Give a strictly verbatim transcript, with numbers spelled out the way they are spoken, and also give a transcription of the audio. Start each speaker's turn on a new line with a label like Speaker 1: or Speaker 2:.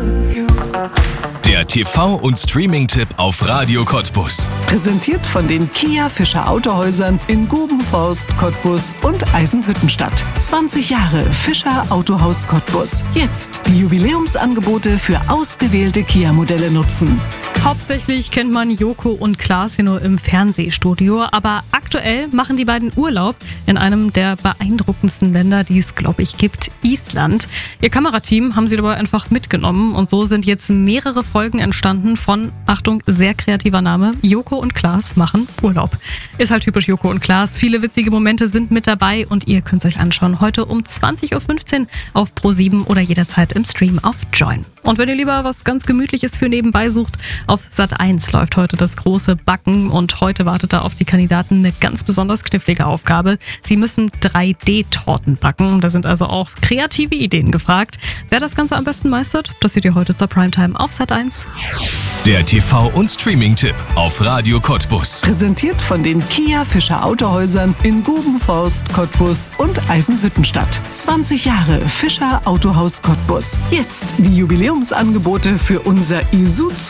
Speaker 1: Der T V- und Streaming-Tipp auf Radio Cottbus.
Speaker 2: Präsentiert von den Kia Fischer Autohäusern in Gubenforst, Cottbus und Eisenhüttenstadt. zwanzig Jahre Fischer Autohaus Cottbus. Jetzt die Jubiläumsangebote für ausgewählte Kia-Modelle nutzen.
Speaker 3: Hauptsächlich kennt man Joko und Klaas hier nur im Fernsehstudio, aber aktuell machen die beiden Urlaub in einem der beeindruckendsten Länder, die es, glaube ich, gibt, Island. Ihr Kamerateam haben sie dabei einfach mitgenommen und so sind jetzt mehrere Folgen entstanden von, Achtung, sehr kreativer Name, Joko und Klaas machen Urlaub. Ist halt typisch Joko und Klaas. Viele witzige Momente sind mit dabei und ihr könnt es euch anschauen heute um zwanzig Uhr fünfzehn auf Pro sieben oder jederzeit im Stream auf Join. Und wenn ihr lieber was ganz Gemütliches für nebenbei sucht, auf Sat eins läuft heute das große Backen und heute wartet da auf die Kandidaten eine ganz besonders knifflige Aufgabe. Sie müssen drei D Torten backen. Da sind also auch kreative Ideen gefragt. Wer das Ganze am besten meistert, das seht ihr heute zur Primetime auf Sat eins.
Speaker 1: Der T V- und Streaming-Tipp auf Radio Cottbus.
Speaker 2: Präsentiert von den Kia Fischer Autohäusern in Gubenforst, Cottbus und Eisenhüttenstadt. zwanzig Jahre Fischer Autohaus Cottbus. Jetzt die Jubiläumsangebote für unser Isuzu